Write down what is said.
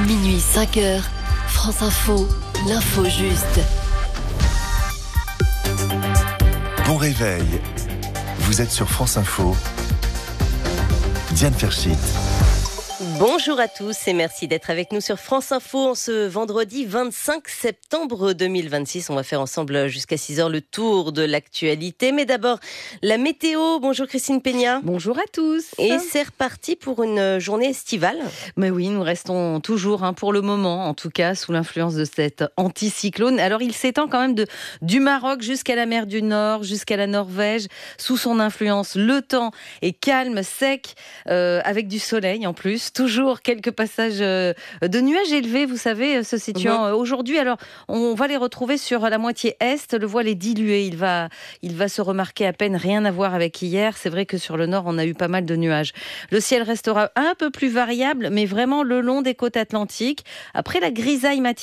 Minuit 5h, France Info, l'info juste. Bon réveil, vous êtes sur France Info. Diane Ferchit. Bonjour à tous et merci d'être avec nous sur France Info en ce vendredi 25 septembre 2026. On va faire ensemble jusqu'à 6h le tour de l'actualité. Mais d'abord, la météo. Bonjour Christine Peña. Bonjour à tous. Et c'est reparti pour une journée estivale. Mais oui, nous restons toujours, pour le moment, en tout cas, sous l'influence de cet anticyclone. Alors, il s'étend quand même du Maroc jusqu'à la mer du Nord, jusqu'à la Norvège. Sous son influence, le temps est calme, sec, avec du soleil en plus. Toujours quelques passages de nuages élevés, vous savez, se situant aujourd'hui. Alors, on va les retrouver sur la moitié est. Le voile est dilué. Il va se remarquer à peine, rien à voir avec hier. C'est vrai que sur le nord, on a eu pas mal de nuages. Le ciel restera un peu plus variable, mais vraiment le long des côtes atlantiques. Après la grisaille matinale,